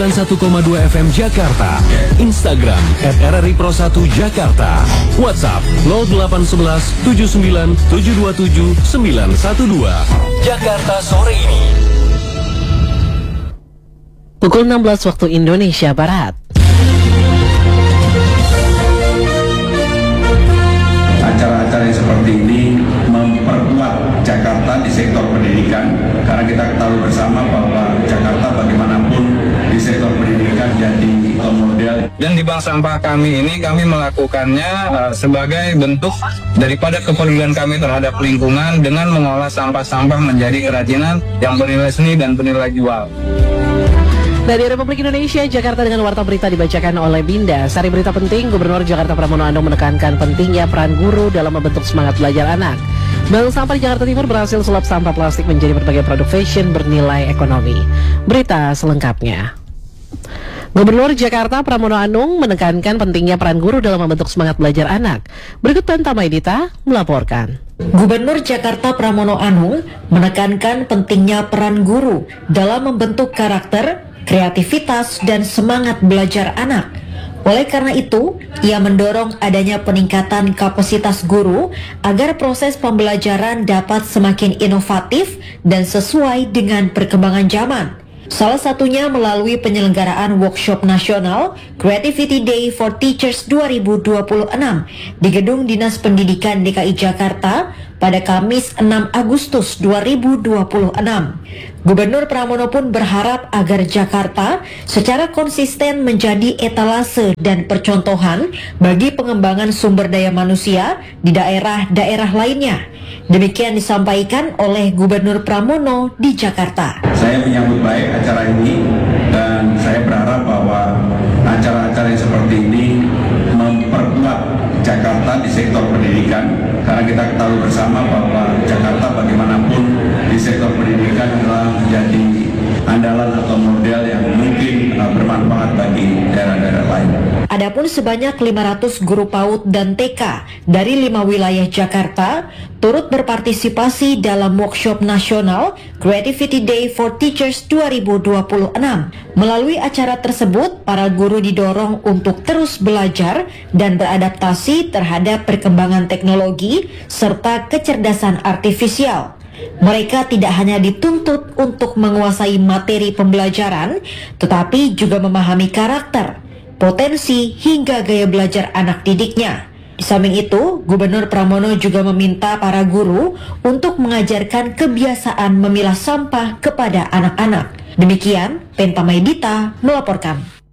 91,2 FM Jakarta. Instagram @RRI Pro 1 Jakarta. WhatsApp 0811 79 727 912. Jakarta sore ini. Pukul 16 waktu Indonesia Barat. Acara-acara seperti ini memperkuat Jakarta di sektor pendidikan, karena kita ketahui bersama bahwa Jakarta bagaimanapun di sektor pendidikan jadi model. Dan di bank sampah kami ini kami melakukannya sebagai bentuk daripada kepedulian kami terhadap lingkungan dengan mengolah sampah-sampah menjadi kerajinan yang bernilai seni dan bernilai jual. Dari Republik Indonesia, Jakarta dengan warta berita dibacakan oleh Binda. Sari berita penting, Gubernur Jakarta Pramono Anung menekankan pentingnya peran guru dalam membentuk semangat belajar anak. Bank sampah di Jakarta Timur berhasil sulap sampah plastik menjadi berbagai produk fashion bernilai ekonomi. Berita selengkapnya. Gubernur Jakarta Pramono Anung menekankan pentingnya peran guru dalam membentuk semangat belajar anak. Berikut Tamaidita melaporkan. Gubernur Jakarta Pramono Anung menekankan pentingnya peran guru dalam membentuk karakter, kreativitas, dan semangat belajar anak. Oleh karena itu, ia mendorong adanya peningkatan kapasitas guru agar proses pembelajaran dapat semakin inovatif dan sesuai dengan perkembangan zaman. Salah satunya melalui penyelenggaraan workshop nasional Creativity Day for Teachers 2026 di Gedung Dinas Pendidikan DKI Jakarta pada Kamis 6 Agustus 2026. Gubernur Pramono pun berharap agar Jakarta secara konsisten menjadi etalase dan percontohan bagi pengembangan sumber daya manusia di daerah-daerah lainnya. Demikian disampaikan oleh Gubernur Pramono di Jakarta. Saya menyambut baik acara ini dan saya berharap bahwa acara-acara yang seperti ini memperkuat Jakarta di sektor pendidikan, karena kita ketahui bersama bahwa Jakarta bagaimanapun di sektor pendidikan adalah menjadi andalan atau model yang mungkin bermanfaat bagi daerah-daerah lain. Adapun sebanyak 500 guru PAUD dan TK dari 5 wilayah Jakarta turut berpartisipasi dalam workshop nasional Creativity Day for Teachers 2026. Melalui acara tersebut, para guru didorong untuk terus belajar dan beradaptasi terhadap perkembangan teknologi serta kecerdasan artifisial. Mereka tidak hanya dituntut untuk menguasai materi pembelajaran, tetapi juga memahami karakter, potensi, hingga gaya belajar anak didiknya. Di samping itu, Gubernur Pramono juga meminta para guru untuk mengajarkan kebiasaan memilah sampah kepada anak-anak. Demikian, Pentamaidita melaporkan.